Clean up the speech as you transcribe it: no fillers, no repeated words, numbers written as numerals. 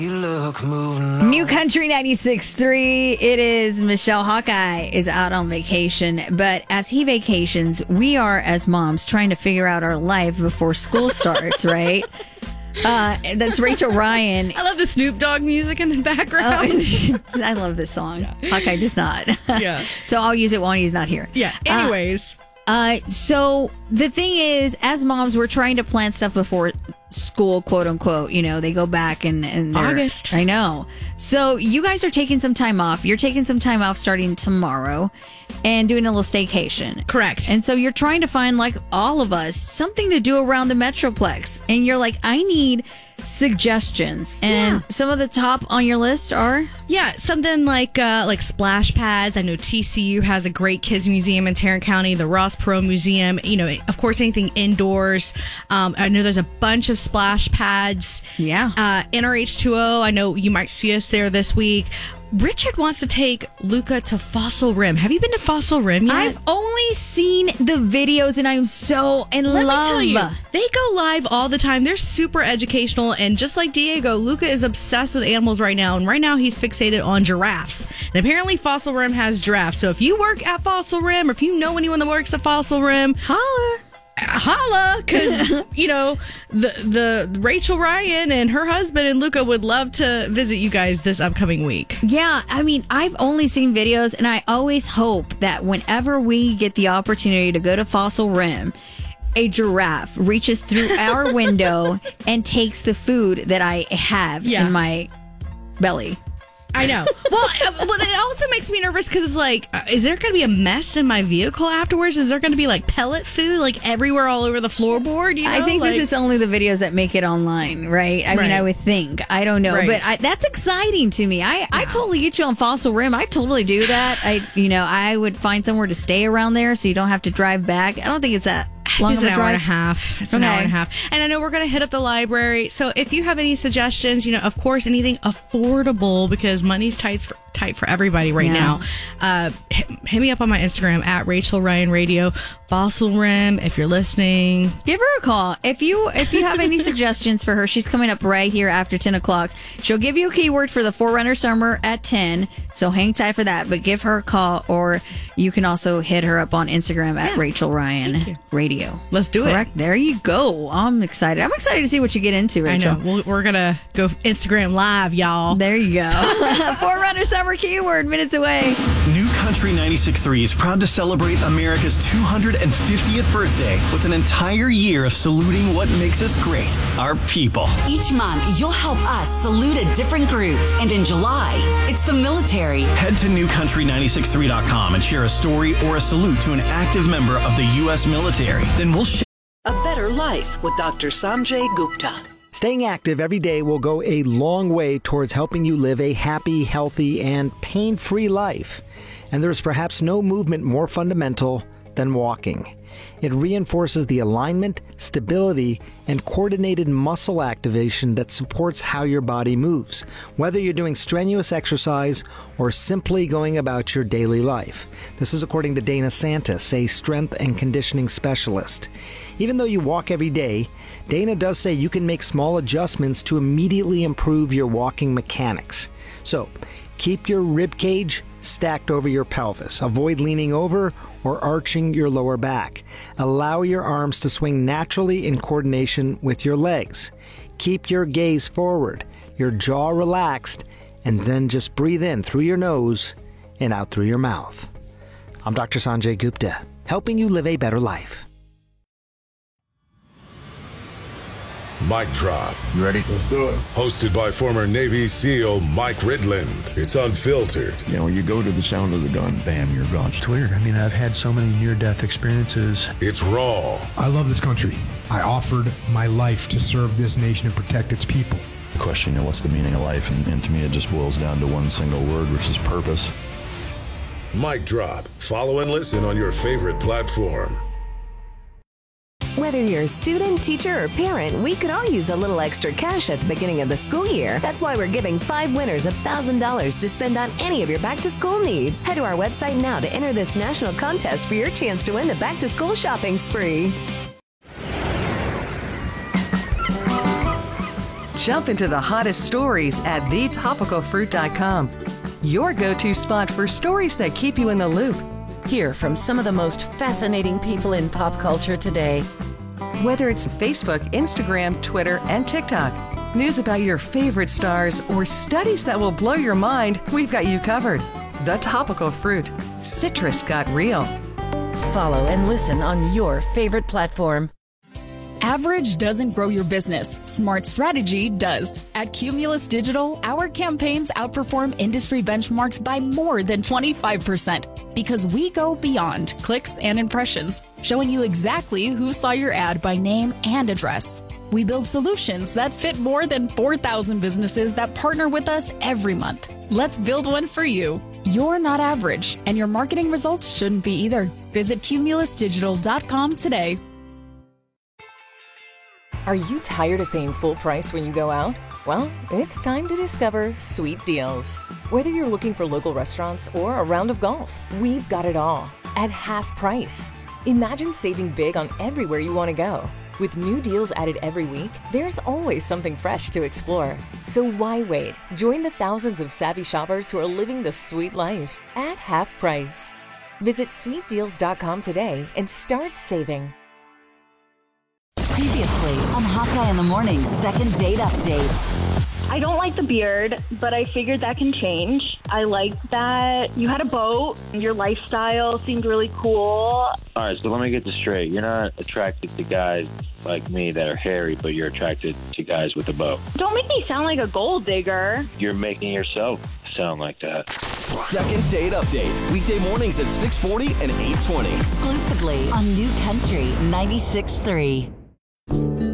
New Country 96.3. It is Michelle. Hawkeye is out on vacation, but as he vacations, we are, as moms, trying to figure out our life before school starts, right? That's Rachel Ryan. I love the Snoop Dogg music in the background. I love this song. Hawkeye does not. Yeah. So I'll use it when he's not here. Yeah. Anyways. So the thing is, as moms, we're trying to plan stuff before school, quote unquote. You know, they go back and they're, August. I know. So you guys are taking some time off. You're taking some time off starting tomorrow and doing a little staycation. Correct. And so you're trying to find, like all of us, something to do around the Metroplex. And you're like, I need suggestions. And some of the top on your list are? Yeah, something like splash pads. I know TCU has a great kids museum in Tarrant County, the Ross Perot Museum. You know, of course, anything indoors. I know there's a bunch of splash pads. Yeah. NRH2O, I know you might see us there this week. Richard wants to take Luca to Fossil Rim. Have you been to Fossil Rim yet? I've only seen the videos and I'm so in love. Let me tell you, they go live all the time. They're super educational. And just like Diego, Luca is obsessed with animals right now. And right now he's fixated on giraffes. And apparently Fossil Rim has giraffes. So if you work at Fossil Rim or if you know anyone that works at Fossil Rim, holla, because you know the Rachel Ryan and her husband and Luca would love to visit you guys this upcoming week. Yeah, I mean, I've only seen videos, and I always hope that whenever we get the opportunity to go to Fossil Rim, a giraffe reaches through our window and takes the food that I have in my belly. I know. Well, it also makes me nervous because it's like, is there going to be a mess in my vehicle afterwards? Is there going to be like pellet food like everywhere all over the floorboard? You know? I think this is only the videos that make it online, right? I mean, I would think. I don't know. Right. But that's exciting to me. I totally get you on Fossil Rim. I totally do that. I would find somewhere to stay around there so you don't have to drive back. I don't think it's that long of a drive. It's an hour and a half. It's an hour and a half. And I know we're going to hit up the library. So if you have any suggestions, you know, of course, anything affordable because money's tight for everybody right now. Hit me up on my Instagram at Rachel Ryan Radio. Fossil Rim, if you're listening, give her a call. If you have any suggestions for her, she's coming up right here after 10 o'clock. She'll give you a keyword for the Forerunner Summer at 10. So hang tight for that. But give her a call, or you can also hit her up on Instagram at Rachel Ryan Radio. Let's do it. Correct. There you go. I'm excited. I'm excited to see what you get into, Rachel. I know. We're going to go Instagram Live, y'all. There you go. Forerunner Summer keyword, minutes away. New Country 96.3 is proud to celebrate America's 250th birthday with an entire year of saluting what makes us great, our people. Each month, you'll help us salute a different group. And in July, it's the military. Head to newcountry963.com and share a story or a salute to an active member of the U.S. military. Then we'll share A Better Life with Dr. Sanjay Gupta. Staying active every day will go a long way towards helping you live a happy, healthy, and pain-free life. And there's perhaps no movement more fundamental than walking. It reinforces the alignment, stability, and coordinated muscle activation that supports how your body moves, whether you're doing strenuous exercise or simply going about your daily life. This is according to Dana Santis, a strength and conditioning specialist. Even though you walk every day, Dana does say you can make small adjustments to immediately improve your walking mechanics. So, keep your rib cage stacked over your pelvis. Avoid leaning over or arching your lower back. Allow your arms to swing naturally in coordination with your legs. Keep your gaze forward, your jaw relaxed, and then just breathe in through your nose and out through your mouth. I'm Dr. Sanjay Gupta, helping you live a better life. Mic Drop. You ready? Let's do it. Hosted by former Navy SEAL Mike Ridland. It's unfiltered. You know, when you go to the sound of the gun, bam, you're gone. It's weird. I mean, I've had so many near-death experiences. It's raw. I love this country. I offered my life to serve this nation and protect its people. The question, what's the meaning of life? And to me, it just boils down to one single word, which is purpose. Mic Drop. Follow and listen on your favorite platform. Whether you're a student, teacher, or parent, we could all use a little extra cash at the beginning of the school year. That's why we're giving 5 winners $1,000 to spend on any of your back-to-school needs. Head to our website now to enter this national contest for your chance to win the back-to-school shopping spree. Jump into the hottest stories at thetopicalfruit.com. Your go-to spot for stories that keep you in the loop. Hear from some of the most fascinating people in pop culture today. Whether it's Facebook, Instagram, Twitter, and TikTok, news about your favorite stars, or studies that will blow your mind, we've got you covered. The Topical Fruit. Citrus got real. Follow and listen on your favorite platform. Average doesn't grow your business. Smart strategy does. At Cumulus Digital, our campaigns outperform industry benchmarks by more than 25% because we go beyond clicks and impressions, showing you exactly who saw your ad by name and address. We build solutions that fit more than 4,000 businesses that partner with us every month. Let's build one for you. You're not average, and your marketing results shouldn't be either. Visit cumulusdigital.com today. Are you tired of paying full price when you go out? Well, it's time to discover Sweet Deals. Whether you're looking for local restaurants or a round of golf, we've got it all at half price. Imagine saving big on everywhere you want to go. With new deals added every week, there's always something fresh to explore. So why wait? Join the thousands of savvy shoppers who are living the sweet life at half price. Visit sweetdeals.com today and start saving. Previously on Hawkeye in the Morning's second date update. I don't like the beard, but I figured that can change. I like that you had a boat. Your lifestyle seemed really cool. All right, so let me get this straight. You're not attracted to guys like me that are hairy, but you're attracted to guys with a boat. Don't make me sound like a gold digger. You're making yourself sound like that. Second date update. Weekday mornings at 6:40 and 8:20. Exclusively on New Country 96.3.